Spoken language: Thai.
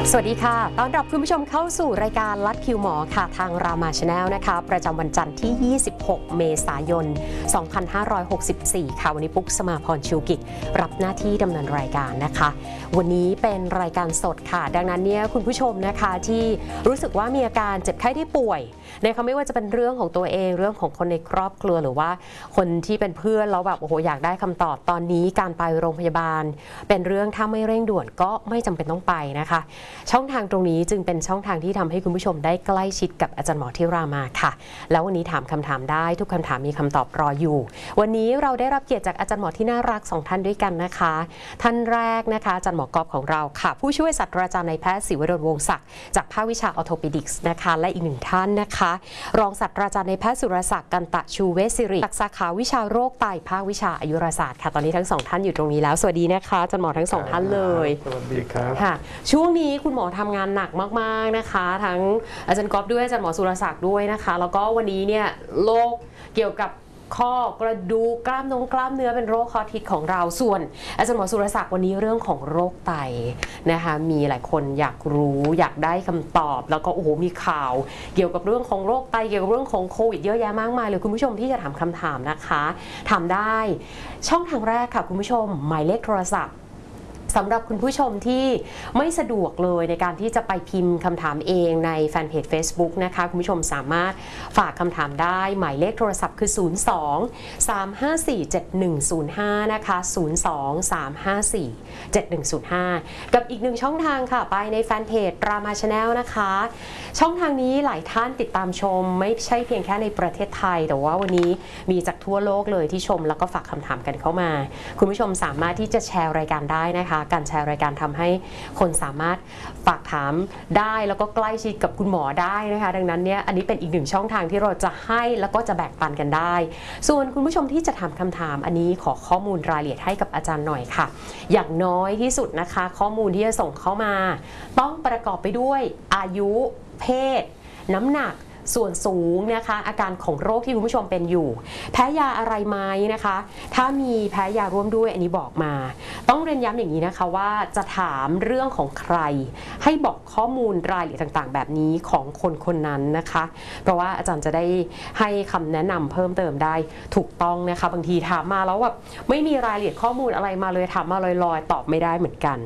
สวัสดีค่ะต้อนรับคุณผู้ชมเข้าสู่รายการลัดคิวหมอค่ะทางรามาชาแนลนะคะประจำวันจันทร์ที่ 26 เมษายน 2564 ค่ะวันนี้ปุ๊กสมาพรชูกิจรับหน้าที่ดำเนินรายการนะคะวันนี้เป็นรายการสดค่ะดังนั้นเนี่ยคุณผู้ชมนะคะที่รู้สึกว่ามีอาการเจ็บไข้ได้ป่วยนะคะไม่ว่าจะเป็นเรื่องของตัวเองเรื่องของคนในครอบครัวหรือว่าคนที่เป็นเพื่อนแล้วแบบโอ้โหอยากได้คำตอบตอนนี้การไปโรงพยาบาลเป็นเรื่องถ้าไม่เร่งด่วนก็ไม่จำเป็นต้องไปนะคะช่องทางตรงนี้จึงเป็นช่องทางที่ทำให้คุณผู้ชมได้ใกล้ชิดกับอาจารย์หมอที่รามาค่ะแล้ววันนี้ถามคำถามได้ทุกคำถามมีคำตอบรออยู่วันนี้เราได้รับเกียรติจากอาจารย์หมอที่น่ารัก2ท่านด้วยกันนะคะท่านแรกนะคะอาจารย์หมอกอบของเราค่ะผู้ช่วยศาสตราจารย์นายแพทย์ศิวดลวงศ์ศักดิ์จากภาควิชาออร์โทปิดิกส์นะคะและอีกหนึ่งท่านนะคะรองศาสตราจารย์นายแพทย์สุรศักดิ์กันตะชูเวชศิริจากสาขาวิชาโรคไตภาควิชาอายุรศาสตร์ค่ะตอนนี้ทั้ง2ท่านอยู่ตรงนี้แล้วสวัสดีนะคะอาจารย์หมอทั้ง2ท่านเลยสวัสดีครับค่ะช่วงนี้คุณหมอทำงานหนักมากๆนะคะทั้งอาจารย์ก๊อฟด้วยอาจารย์หมอสุรศักดิ์ด้วยนะคะแล้วก็วันนี้เนี่ยโรคเกี่ยวกับข้อกระดูกกล้ามเนื้อเป็นโรคคอทิศของเราส่วนอาจารย์หมอสุรศักดิ์วันนี้เรื่องของโรคไตนะคะมีหลายคนอยากรู้อยากได้คำตอบแล้วก็โอ้โหมีข่าวเกี่ยวกับเรื่องของโรคไตเกี่ยวกับเรื่องของโควิดเยอะแยะมากมายเลยคุณผู้ชมที่จะถามคำถามนะคะถามได้ช่องทางแรกค่ะคุณผู้ชมหมายเลขโทรศัพท์สำหรับคุณผู้ชมที่ไม่สะดวกเลยในการที่จะไปพิมพ์คำถามเองในแฟนเพจ Facebook นะคะคุณผู้ชมสามารถฝากคำถามได้หมายเลขโทรศัพท์คือ 02-354-7105 นะคะ 02-354-7105 กับอีกหนึ่งช่องทางค่ะไปในแฟนเพจรามาชาแนลนะคะช่องทางนี้หลายท่านติดตามชมไม่ใช่เพียงแค่ในประเทศไทยแต่ว่าวันนี้มีจากทั่วโลกเลยที่ชมแล้วก็ฝากคำถามกันเข้ามาคุณผู้ชมสามารถที่จะแชร์รายการได้นะคะการแชร์รายการทำให้คนสามารถฝากถามได้แล้วก็ใกล้ชิดกับคุณหมอได้นะคะดังนั้นเนี่ยอันนี้เป็นอีกหนึ่งช่องทางที่เราจะให้แล้วก็จะแบ่งปันกันได้ส่วนคุณผู้ชมที่จะถามคำถามอันนี้ขอข้อมูลรายละเอียดให้กับอาจารย์หน่อยค่ะอย่างน้อยที่สุดนะคะข้อมูลที่จะส่งเข้ามาต้องประกอบไปด้วยอายุเพศน้ำหนักส่วนสูงนะคะอาการของโรคที่คุณผู้ชมเป็นอยู่แพ้ยาอะไรไหมนะคะถ้ามีแพ้ยาร่วมด้วยอันนี้บอกมาต้องเรียนย้ำอย่างนี้นะคะว่าจะถามเรื่องของใครให้บอกข้อมูลรายละเอียดต่างๆแบบนี้ของคนคนนั้นนะคะเพราะว่าอาจารย์จะได้ให้คำแนะนำเพิ่มเติมได้ถูกต้องนะคะบางทีถามมาแล้วแบบไม่มีรายละเอียดข้อมูลอะไรมาเลยถามมาลอยๆตอบไม่ได้เหมือนกัน